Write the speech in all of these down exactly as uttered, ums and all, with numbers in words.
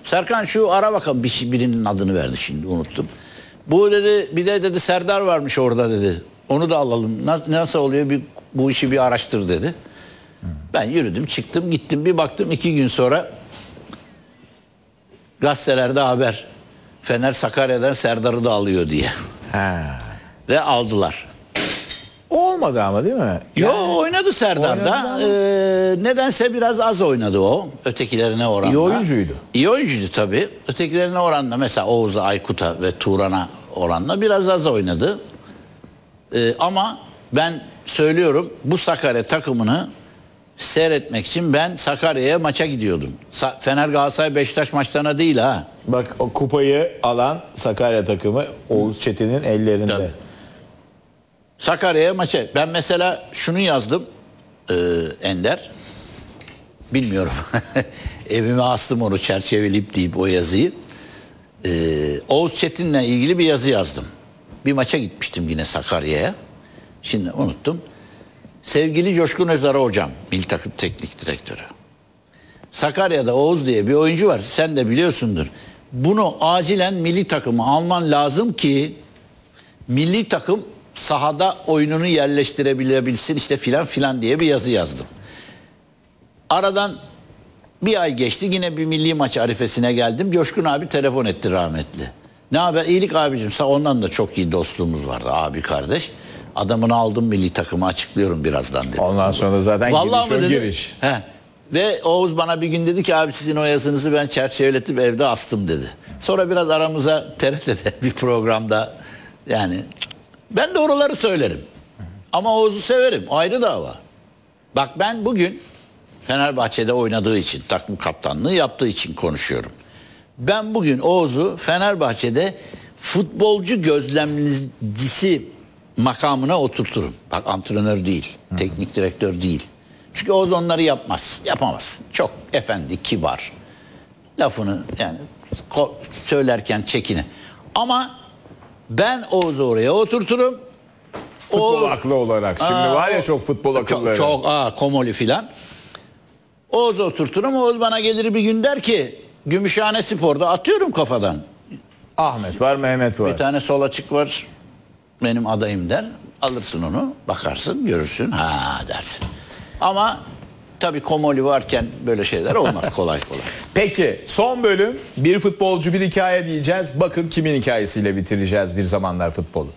Serkan şu ara bakalım, bir şey, birinin adını verdi şimdi unuttum. Bu dedi bir de dedi Serdar varmış orada dedi. Onu da alalım. Nasıl, nasıl oluyor bir, bu işi bir araştır dedi. Hmm. Ben yürüdüm çıktım gittim bir baktım iki gün sonra gazetelerde haber. Fener Sakarya'dan Serdar'ı da alıyor diye. Ha. Ve aldılar. Olmadı ama değil mi? Yo Yani, oynadı Serdar'da. Ee, nedense biraz az oynadı o. Ötekilerine oranla. İyi oyuncuydu. İyi oyuncuydu tabii. Ötekilerine oranla mesela Oğuz'a, Aykut'a ve Turan'a oranla biraz az oynadı. Ee, ama ben söylüyorum bu Sakarya takımını seyretmek için ben Sakarya'ya maça gidiyordum. Sa- Fener Galatasaray Beşiktaş maçlarına değil ha. Bak o kupayı alan Sakarya takımı Oğuz Çetin'in ellerinde. Tabii. Sakarya'ya maça. Ben mesela şunu yazdım e, Ender. Bilmiyorum. Evime astım onu çerçeveleyip deyip o yazıyı. E, Oğuz Çetin'le ilgili bir yazı yazdım. Bir maça gitmiştim yine Sakarya'ya. Şimdi unuttum. Sevgili Coşkun Özara hocam, milli takım teknik direktörü. Sakarya'da Oğuz diye bir oyuncu var. Sen de biliyorsundur. Bunu acilen milli takıma alman lazım ki milli takım sahada oyununu yerleştirebilsin işte filan filan diye bir yazı yazdım. Aradan bir ay geçti yine bir milli maç arifesine geldim. Coşkun abi telefon etti rahmetli. Ne haber? İyilik abicim. Ondan da çok iyi dostluğumuz vardı abi kardeş. Adamını aldım milli takımı açıklıyorum birazdan dedi. Ondan sonra zaten vallahi giriş o dedi, giriş. He. Ve Oğuz bana bir gün dedi ki abi sizin o yazınızı ben çerçeveletip evde astım dedi. Sonra biraz aramıza T R T'de bir programda yani ben de oraları söylerim. Ama Oğuz'u severim. Ayrı dava. Bak ben bugün Fenerbahçe'de oynadığı için, takım kaptanlığı yaptığı için konuşuyorum. Ben bugün Oğuz'u Fenerbahçe'de futbolcu gözlemcisi makamına oturturum. Bak antrenör değil, Hı. teknik direktör değil. Çünkü Oğuz onları yapmaz, yapamaz. Çok efendi, kibar. Lafını yani söylerken çekini. Ama ben Oğuz'u oraya oturturum. Futbol Oğuz, aklı olarak. Şimdi aa, var ya çok futbol akılları. Çok, çok aa, Komoli filan. Oğuz'u oturturum. Oğuz bana gelir bir gün der ki Gümüşhane Spor'da atıyorum kafadan. Ahmet var, Mehmet var. Bir tane sol açık var. Benim adayım der. Alırsın onu. Bakarsın, görürsün. Ha dersin. Ama tabii Komoli varken böyle şeyler olmaz kolay kolay. Peki son bölüm bir futbolcu bir hikaye diyeceğiz. Bakın kimin hikayesiyle bitireceğiz bir zamanlar futbolu.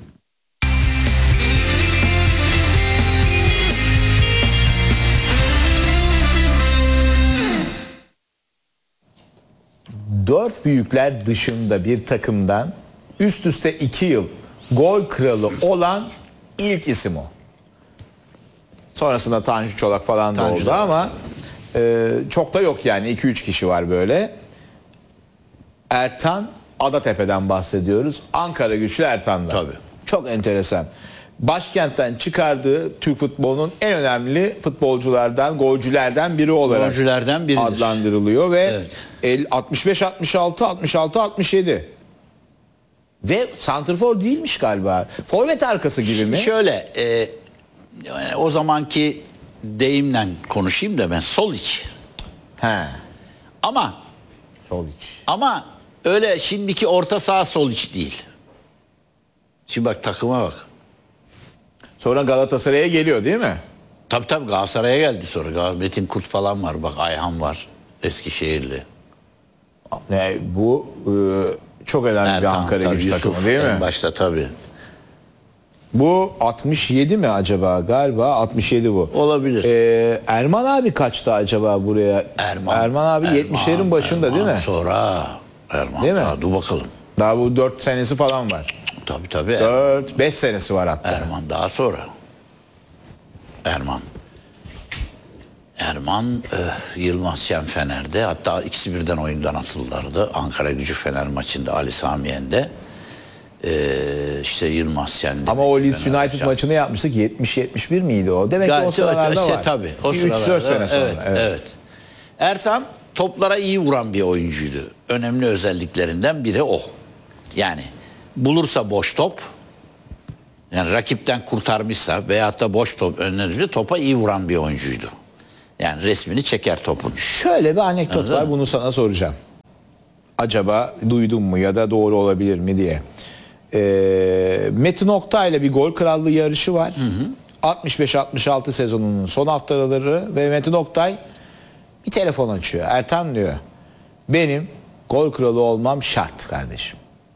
Dört büyükler dışında bir takımdan üst üste iki yıl gol kralı olan ilk isim o. Sonrasında Tanju Çolak falan da Tanju oldu da ama e, çok da yok yani iki üç kişi var böyle. Ertan Adatepe'den bahsediyoruz. Ankara Güçlü Ertan'dan. Tabii. Çok enteresan. Başkentten çıkardığı Türk futbolunun en önemli futbolculardan, golcülerden biri olarak golcülerden biridir. Adlandırılıyor ve evet. altmış beş altmış altı altmış altı altmış yedi. Ve santrfor değilmiş galiba. Forvet arkası gibi mi? Şöyle e, yani o zamanki deyimle konuşayım da ben sol iç. He. Ama Sol iç. ama öyle şimdiki orta saha sol iç değil. Şimdi bak takıma bak. Sonra Galatasaray'a geliyor değil mi? Tabii tabii Galatasaray'a geldi sonra. Metin Kurt falan var. Bak Ayhan var. Eskişehirli. Ne bu e, çok önemli Ertan, bir Ankara tabii, Gücü Yusuf, takımı değil mi? En başta tabii. Bu altmış yedi mi acaba? Galiba altmış yedi bu. Olabilir. Ee, Erman abi kaçtı acaba buraya? Erman. Erman abi Erman, yetmişlerin başında Erman değil mi? Sonra Erman. Değil mi? Daha, dur bakalım. Daha bu dört senesi falan var. Tabii tabii. dört beş senesi var hatta. Erman daha sonra. Erman. Erman e, Yılmaz Şen Fener'de, hatta ikisi birden oyundan atıldılardı. Ankara Gücü Fener maçında Ali Samiyen'de. E, işte Yılmaz Şen'de. Ama o Leeds United maçını, maçını yapmıştık. yetmiş yetmiş bir miydi o? Demek ki o sıralarda işte, var. Tabii. O üç dört sene sonra. Evet, evet. evet. Ertan toplara iyi vuran bir oyuncuydu. Önemli özelliklerinden biri o. Yani bulursa boş top, yani rakipten kurtarmışsa veyahut da boş top önlerinde topa iyi vuran bir oyuncuydu. Yani resmini çeker topun. Şöyle bir anekdot Anladın var, mı? bunu sana soracağım. acaba duydum mu ya da doğru olabilir mi diye. Ee, Metin Oktay'la bir gol krallığı yarışı var. altmış beş altmış altı sezonunun son haftaları ve Metin Oktay bir telefon açıyor. Ertan diyor, benim gol kralı olmam şart kardeşim.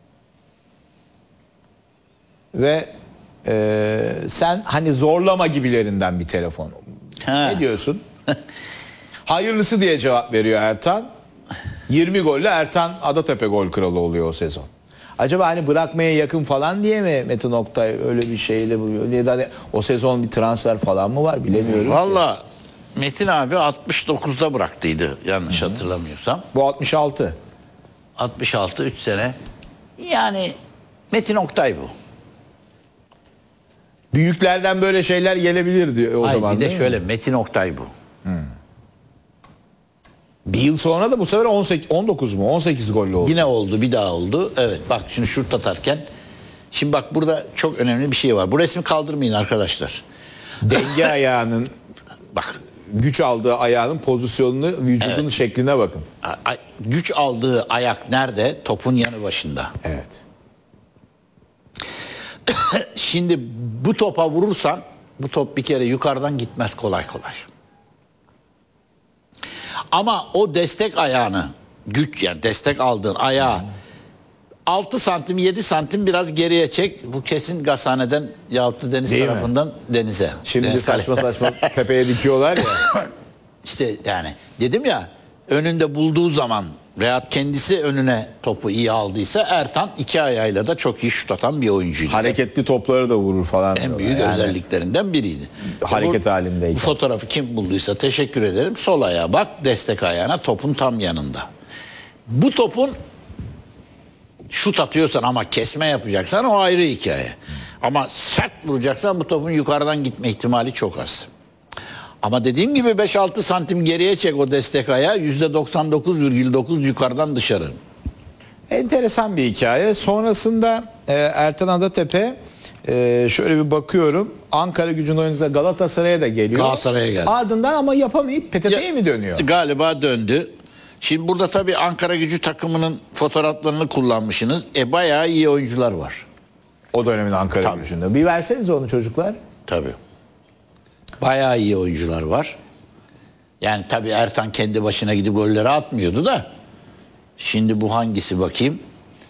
Ve e, sen hani zorlama gibilerinden bir telefon. Ha. Ne diyorsun? Hayırlısı diye cevap veriyor Ertan. yirmi golle Ertan Adatepe gol kralı oluyor o sezon. Acaba hani bırakmaya yakın falan diye mi Metin Oktay öyle bir şeyle buluyor? Ya da hani o sezon bir transfer falan mı var bilemiyorum. Valla Metin abi altmış dokuzda bıraktıydı yanlış Hı-hı. hatırlamıyorsam. Bu altmış altı. altmış altı üç sene. Yani Metin Oktay bu. Büyüklerden böyle şeyler gelebilir diyor o Hayır, zaman. bir de şöyle mi? Metin Oktay bu. Hmm. Bir yıl sonra da bu sefer on sekiz, on dokuz mu? on sekiz golle oldu. Yine oldu, bir daha oldu. Evet, bak şimdi şut atarken. Şimdi bak burada çok önemli bir şey var. Bu resmi kaldırmayın arkadaşlar. Denge ayağının Bak güç aldığı ayağının pozisyonunu, vücudunun Evet. şekline bakın. a- a- güç aldığı ayak nerede? Topun yanı başında. Evet. Şimdi bu topa vurursan bu top bir kere yukarıdan gitmez kolay kolay. Ama o destek ayağını güç yani destek aldığın ayağı altı santim yedi santim biraz geriye çek. Bu kesin Gazhane'den yahut da deniz Değil mi? tarafından denize. Şimdi Deniz saçma kale- saçma tepeye dikiyorlar ya. İşte yani dedim ya önünde bulduğu zaman veya kendisi önüne topu iyi aldıysa Ertan iki ayağıyla da çok iyi şut atan bir oyuncuydu. Hareketli topları da vurur falan. En diyorlar. büyük Yani özelliklerinden biriydi. hareket bu, halindeyken. Bu fotoğrafı kim bulduysa teşekkür ederim. Sol ayağa bak, destek ayağına, topun tam yanında. Bu topun şut atıyorsan ama kesme yapacaksan o ayrı hikaye. Ama sert vuracaksan bu topun yukarıdan gitme ihtimali çok az. Ama dediğim gibi beş altı santim geriye çek o destek ayağı yüzde doksan dokuz virgül dokuz yukarıdan dışarı. Enteresan bir hikaye. Sonrasında e, Ertan Adatepe e, şöyle bir bakıyorum. Ankara Gücü'nün oyuncusu Galatasaray'a da geliyor. Galatasaray'a geldi. Ardından ama yapamayıp P T T'ye Ya- mi dönüyor? Galiba döndü. Şimdi burada tabii Ankara Gücü takımının fotoğraflarını kullanmışsınız. E bayağı iyi oyuncular var. O dönemin Ankara Tabii. Gücü'nde. Bir verseniz onu çocuklar. Tabii. Bayağı iyi oyuncular var. Yani tabii Ertan kendi başına gidip golleri atmıyordu da. Şimdi bu hangisi bakayım?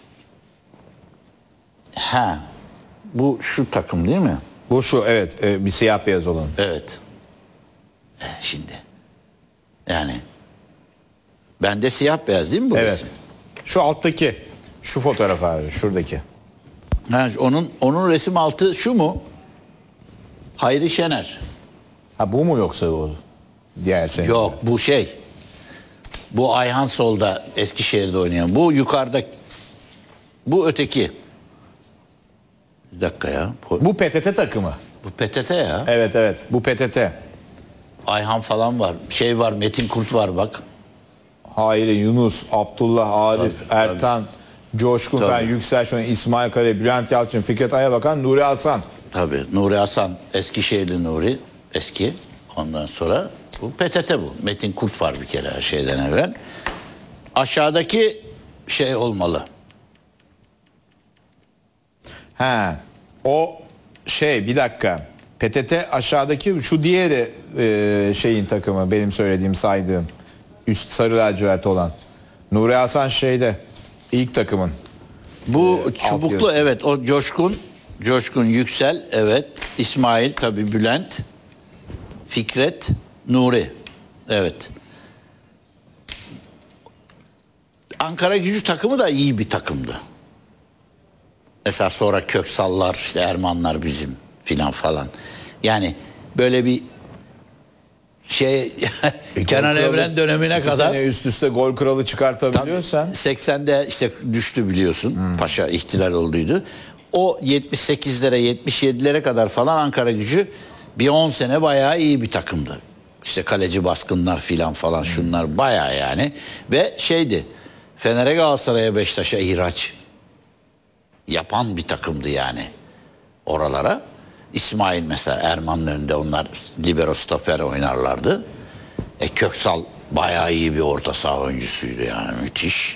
Ha. Bu şu takım değil mi? Bu şu evet e, bir siyah beyaz olan. Evet. E, Şimdi. Yani. Bende siyah beyaz değil mi bu Evet. resim? Şu alttaki. Şu fotoğraf abi şuradaki. Ha, onun onun resim altı şu mu? Hayri Şener. Ha bu mu yoksa o? Diğer sene. Yok bu şey. Bu Ayhan Sol'da Eskişehir'de oynayan. Bu yukarıda. Bu öteki. Bir dakika ya. Bu, Bu P T T takımı. bu P T T ya. Evet evet bu P T T. Ayhan falan var. Şey var, Metin Kurt var bak. Hayri, Yunus, Abdullah, Arif, Tabii, tabii. Ertan, Coşkun Tabii. Fen, Yüksel Şoner, İsmail Kale, Bülent Yalçın, Fikret Ayabakan, Nuri Hasan. Tabii. Nuri Hasan, Eskişehirli Nuri. Eski. Ondan sonra bu P T T bu. Metin Kurt var bir kere her şeyden evvel. Aşağıdaki şey olmalı. Ha, o şey bir dakika. P T T aşağıdaki şu diğeri e, şeyin takımı benim söylediğim saydığım üst sarı lacivert olan. Nuri Hasan şeyde ilk takımın. Bu alt çubuklu yarısı. evet o Coşkun. Coşkun Yüksel evet. İsmail tabii Bülent. Fikret, Nuri. Evet. Ankara Gücü takımı da iyi bir takımdı. Mesela sonra Köksallar, işte Ermanlar bizim filan falan. Yani böyle bir şey Kenan Gol kralı- Evren dönemine iki kadar sene üst üste gol kralı çıkartabiliyorsan. seksende işte düştü biliyorsun. Paşa ihtilal olduydu. O yetmiş sekizlere yetmiş yedilere kadar falan Ankara Gücü bir on sene bayağı iyi bir takımdı. İşte kaleci baskınlar filan falan şunlar bayağı yani. Ve şeydi Fener'e Galatasaray'a Beşiktaş'a ihraç yapan bir takımdı yani oralara. İsmail mesela Erman'ın önünde onlar libero stoper oynarlardı. E Köksal bayağı iyi bir orta saha oyuncusuydu yani müthiş.